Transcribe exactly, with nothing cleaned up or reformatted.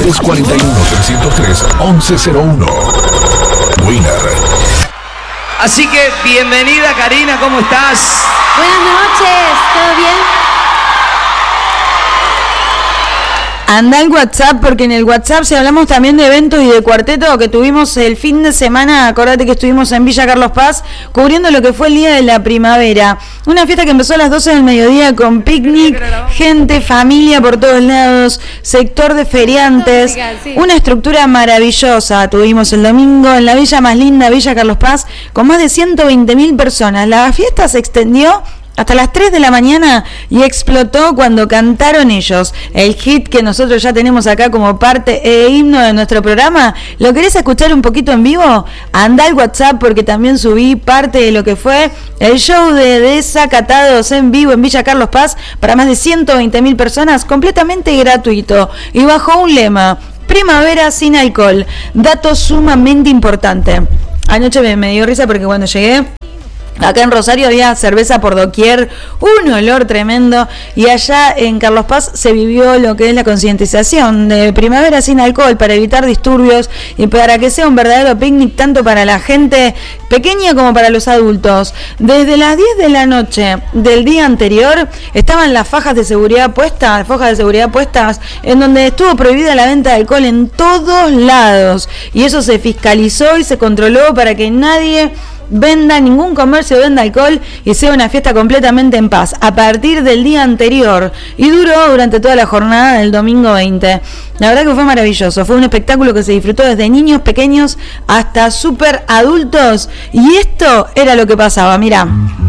tres cuatro uno, tres cero tres, once cero uno. Winner. Así que bienvenida, Karina, ¿cómo estás? Buenas noches, ¿todo bien? Anda al WhatsApp, porque en el WhatsApp, si hablamos también de eventos y de cuarteto que tuvimos el fin de semana, acordate que estuvimos en Villa Carlos Paz cubriendo lo que fue el Día de la Primavera, una fiesta que empezó a las doce del mediodía con picnic, gente, familia por todos lados, sector de feriantes, una estructura maravillosa. Tuvimos el domingo en la villa más linda, Villa Carlos Paz, con más de ciento veinte mil personas. La fiesta se extendió hasta las tres de la mañana y explotó cuando cantaron ellos el hit que nosotros ya tenemos acá como parte e himno de nuestro programa. ¿Lo querés escuchar un poquito en vivo? Anda al WhatsApp, porque también subí parte de lo que fue el show de Desacatados en vivo en Villa Carlos Paz para más de ciento veinte mil personas, completamente gratuito y bajo un lema: primavera sin alcohol. Dato sumamente importante. Anoche me, me dio risa porque cuando llegué acá en Rosario había cerveza por doquier, un olor tremendo, y allá en Carlos Paz se vivió lo que es la concientización de primavera sin alcohol para evitar disturbios y para que sea un verdadero picnic tanto para la gente pequeña como para los adultos. Desde las diez de la noche del día anterior estaban las fajas de seguridad puestas, fajas de seguridad puestas, en donde estuvo prohibida la venta de alcohol en todos lados, y eso se fiscalizó y se controló para que nadie venda, ningún comercio venda alcohol y sea una fiesta completamente en paz a partir del día anterior, y duró durante toda la jornada del domingo veinte. La verdad que fue maravilloso, fue un espectáculo que se disfrutó desde niños pequeños hasta súper adultos, y esto era lo que pasaba. Mirá.